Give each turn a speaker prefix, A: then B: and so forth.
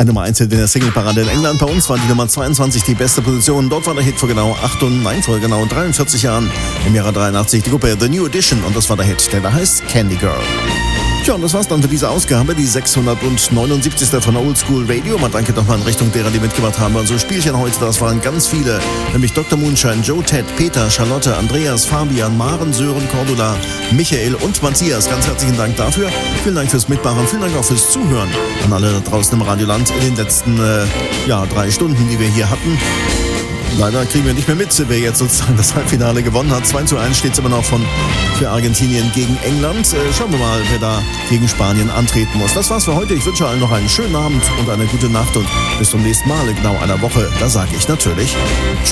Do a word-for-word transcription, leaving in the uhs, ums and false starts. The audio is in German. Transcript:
A: Nummer eins in der Singleparade in England. Bei uns war die Nummer zweiundzwanzig die beste Position. Dort war der Hit vor genau achtundneunzig, nein, vor genau dreiundvierzig Jahren. Im Jahre dreiundachtzig die Gruppe The New Edition und das war der Hit, der da heißt Candy Girl. Tja, und das war's dann für diese Ausgabe, die sechshundertneunundsiebzigste von Old School Radio. Man danke nochmal in Richtung derer, die mitgemacht haben. Also Spielchen heute, das waren ganz viele, nämlich Doktor Moonshine, Joe, Ted, Peter, Charlotte, Andreas, Fabian, Maren, Sören, Cordula, Michael und Matthias. Ganz herzlichen Dank dafür. Vielen Dank fürs Mitmachen, vielen Dank auch fürs Zuhören an alle da draußen im Radioland in den letzten äh, ja, drei Stunden, die wir hier hatten. Leider kriegen wir nicht mehr mit, wer jetzt sozusagen das Halbfinale gewonnen hat. zwei zu eins steht es immer noch von, für Argentinien gegen England. Äh, schauen wir mal, wer da gegen Spanien antreten muss. Das war's für heute. Ich wünsche allen noch einen schönen Abend und eine gute Nacht und bis zum nächsten Mal in genau einer Woche. Da sage ich natürlich